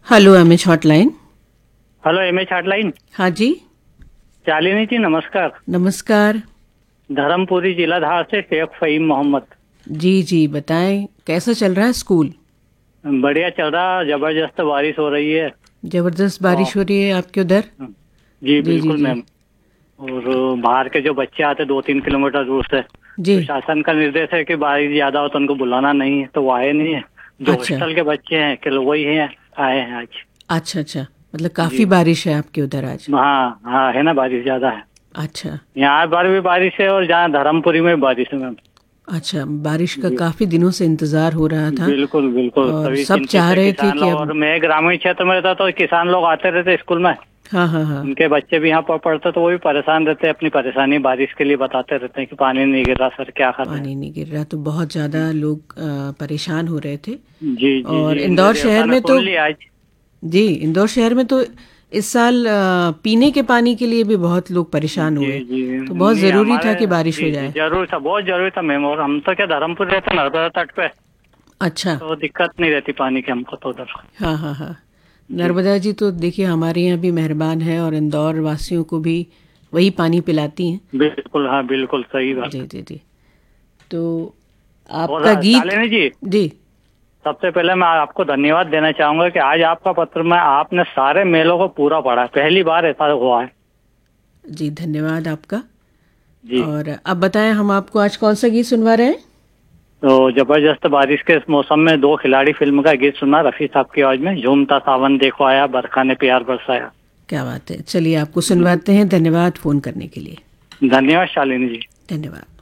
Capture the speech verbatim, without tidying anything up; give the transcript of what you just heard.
Hello M H hotline. Hello M H hotline. हाँ जी, शालिनी जी नमस्कार। नमस्कार। धर्मपुरी जिला धार से शेख फहीम मोहम्मद। जी जी, बताएं कैसा चल रहा है स्कूल? बढ़िया चल रहा, जबरदस्त बारिश हो रही है। जबरदस्त और बारिश हो रही है आपके उधर? जी जी जी बिल्कुल जी मैम। और बाहर के जो बच्चे आते दो तीन किलोमीटर दूर से, जी। तो शासन का निर्देश है कि बारिश ज्यादा हो तो उनको बुलाना नहीं है, तो वो आए नहीं है। जो अच्छा हॉस्टल के बच्चे हैं कि वही हैं, आए हैं आज। अच्छा अच्छा, मतलब जी काफी बारिश है आपके उधर आज? हाँ हाँ, है ना, बारिश ज्यादा है। अच्छा यहाँ पर भी बारिश है और जहाँ धर्मपुरी में भी बारिश है मैम। अच्छा, बारिश का जी काफी दिनों से इंतजार हो रहा था बिल्कुल बिल्कुल, और सभी सब चिंतित चाह है रहे थे किसान कि लोग। अब। और मैं ग्रामीण क्षेत्र में रहता तो किसान लोग आते रहते स्कूल में, हाँ हाँ हाँ। उनके बच्चे भी यहाँ पर पढ़ते तो वो भी परेशान रहते हैं, अपनी परेशानी बारिश के लिए बताते रहते हैं कि पानी नहीं गिर रहा सर, क्या कर रहे हैं। पानी नहीं गिर रहा तो बहुत ज्यादा लोग अ, परेशान हो रहे थे। जी जी और जी, इंद्र इंदौर देवता शहर ने में सुन तो लिया आज। जी, इंदौर शहर में तो इस साल अ, पीने के पानी के लिए भी बहुत लोग परेशान जी हुए, जी तो बहुत नहीं ज़रूरी हमारे, था कि बारिश हो जी जी जाए। जरूर था, बहुत जरूरी था मैम। और हम तो क्या धर्मपुर रहते हैं नर्मदा तट पे, अच्छा। तो दिक्कत नहीं रहती पानी की हमको तो उधर। हाँ हाँ हाँ, जी नर्मदा जी तो देखिए हमारे यहाँ भी मेहरबान है और इंदौर वासियों को भी वही पानी पिलाती हैं। बिल्कुल, हाँ बिल्कुल सही बात। जी जी जी। तो और आपका गीत। शालिनी जी, जी सबसे पहले मैं आपको धन्यवाद देना चाहूंगा कि आज आपका पत्र में आपने सारे मेलों को पूरा पढ़ा है, पहली बार ऐसा हुआ है। जी, धन्यवाद आपका। जी और अब बताएं हम आपको आज कौन सा गीत सुनवा रहे हैं? तो जबरदस्त बारिश के इस मौसम में दो खिलाड़ी फिल्म का गीत सुना रफी साहब की आवाज में, झूमता सावन देखो आया, बरखा ने प्यार बरसाया। क्या बात है, चलिए आपको जी सुनवाते हैं। धन्यवाद फ़ोन करने के लिए। धन्यवाद शालिनी जी। धन्यवाद।